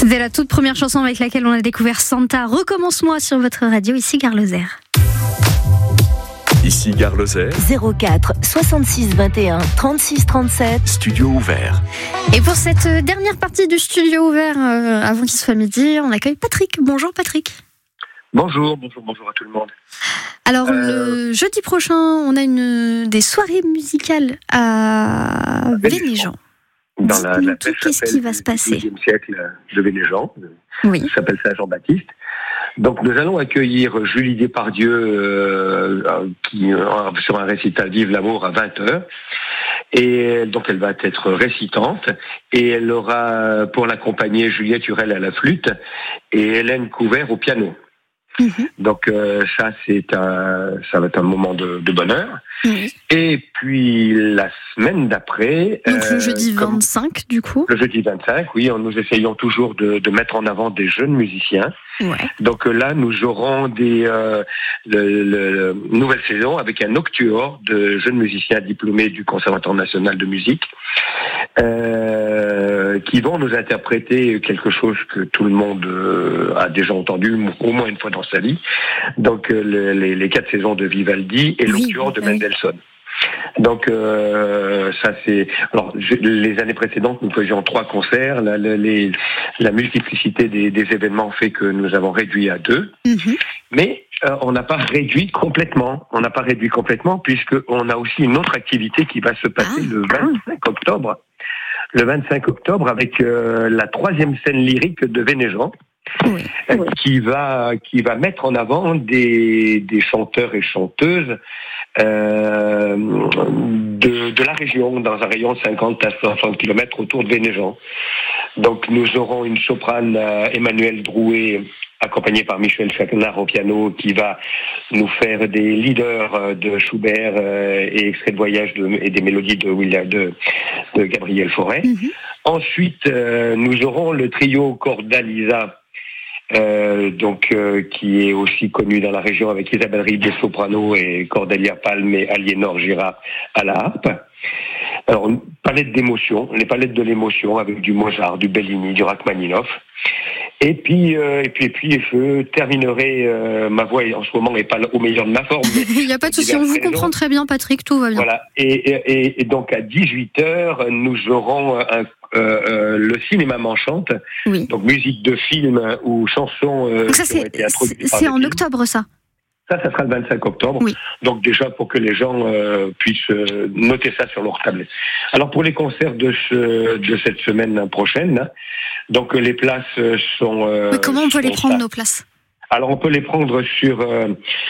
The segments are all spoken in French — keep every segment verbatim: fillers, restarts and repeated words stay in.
C'était la toute première chanson avec laquelle on a découvert Santa. Recommence-moi sur votre radio, ici Gare Lozère. Ici Gare Lozère. zéro quatre soixante-six vingt et un trente-six trente-sept. Studio ouvert. Et pour cette dernière partie du studio ouvert, euh, avant qu'il soit midi, on accueille Patrick. Bonjour Patrick. Bonjour, bonjour, bonjour à tout le monde. Alors Euh, le jeudi prochain, on a une des soirées musicales à Vénéjean. Dans la, Dites-nous la tout, belle qu'est-ce chapelle qui va se passer? du dix-neuvième siècle de Vénéjean, Oui. qui s'appelle Saint-Jean-Baptiste. Donc nous allons accueillir Julie Depardieu euh, euh, qui euh, sur un récital Vive l'amour à vingt heures. Et donc elle va être récitante et elle aura pour l'accompagner Juliette Hurel à la flûte et Hélène Couvert au piano. Mhm. Donc euh, ça c'est un ça va être un moment de, de bonheur. Oui. Et puis la semaine d'après, Donc le euh, jeudi comme- vingt-cinq, du coup. le jeudi vingt-cinq, oui, nous essayons toujours de, de mettre en avant des jeunes musiciens. Ouais. Donc euh, là, nous aurons des euh, le, le- le- nouvelle saison avec un octuor de jeunes musiciens diplômés du Conservatoire national de musique euh, qui vont nous interpréter quelque chose que tout le monde euh, a déjà entendu au moins une fois dans sa vie. Donc euh, le- les, les quatre saisons de Vivaldi et Oui, l'octuor de oui. Mendelssohn. Donc euh, ça c'est alors je- les années précédentes nous faisions trois concerts. La, la, les- la multiplicité des, des événements fait que nous avons réduit à deux, Mhm. mais euh, on n'a pas réduit complètement. On n'a pas réduit complètement puisque on a aussi une autre activité qui va se passer Ah. le vingt-cinq octobre. Le vingt-cinq octobre avec euh, la troisième scène lyrique de Vénéjean. Oui. Euh, qui va qui va mettre en avant des des chanteurs et chanteuses euh, de de la région dans un rayon de cinquante à soixante kilomètres autour de Vénéjean. Donc nous aurons une soprane euh, Emmanuelle Drouet accompagnée par Michel Chacnard au piano qui va nous faire des leaders euh, de Schubert euh, et extraits de voyage de, et des mélodies de William de, de Gabriel Fauré. Mhm. Ensuite euh, nous aurons le trio Cordalisa euh, donc euh, qui est aussi connu dans la région avec Isabelle Ribes soprano et Cordelia Palme et Aliénor Girard à la harpe. Alors une palette d'émotions, les palettes de l'émotion avec du Mozart, du Bellini, du Rachmaninoff. Et puis euh, et puis et puis je terminerai euh, ma voix en ce moment n'est pas au meilleur de ma forme. mais Il n'y a pas de souci, on vous diverses comprend raisons. très bien Patrick, tout va bien. Voilà. Et, et, et donc à dix-huit heures, nous aurons un, euh, euh, le cinéma m'enchante. Oui. Donc musique de film ou chansons euh, Donc ça qui ont c'est été introduites c'est par c'est des en films. octobre ça. Ça, ça sera le vingt-cinq octobre. Oui. Donc déjà pour que les gens euh, puissent euh, noter ça sur leur tablette. Alors pour les concerts de ce de cette semaine prochaine, hein, donc euh, les places euh, sont. Euh, Mais comment on peut les sont prendre ça. nos places? Alors on peut les prendre sur euh,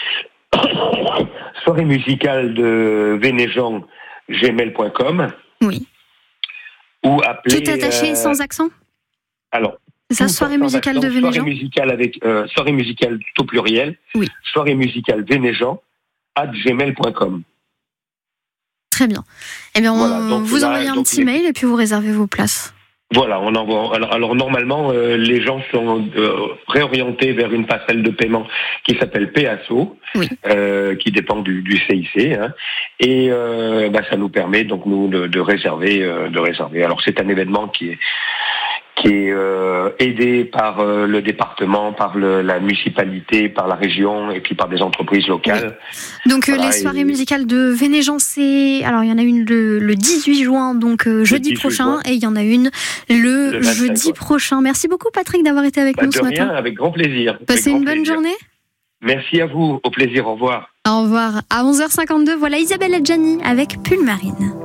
soirée musicale de Vénéjean gmail point com Oui. ou appeler. Tout attaché euh, sans accent? Alors. C'est ça, tout soirée sans musicale accent, de Vénéjean? Soirée musicale avec euh, soirée musicale tout pluriel. Oui. Soirée musicale Vénéjean arobase gmail point com. Très bien. Eh bien, on Voilà, donc vous là, envoyez un donc petit les- mail et puis vous réservez vos places. Voilà, on envoie. Alors, alors normalement, euh, les gens sont euh, réorientés vers une passerelle de paiement qui s'appelle P A S O, Oui. euh, qui dépend du, du C I C, hein, et euh, bah, ça nous permet donc nous de, de réserver, euh, de réserver. Alors c'est un événement qui est qui est euh, aidé par euh, le département, par le, la municipalité, par la région et puis par des entreprises locales. Donc euh, Voilà, les soirées et- musicales de Vénéjean, c'est... Alors il y en a une le, le dix-huit juin, donc euh, jeudi dix-huit prochain, juin. et il y en a une le, Le vingt-cinq, jeudi ouais. prochain. Merci beaucoup Patrick d'avoir été avec Bah, nous de ce rien, matin. avec grand plaisir. Passez Avec une grand bonne plaisir. journée. Merci à vous, au plaisir, au revoir. Au revoir. À onze heures cinquante-deux, voilà Isabelle Adjani avec Pull Marine.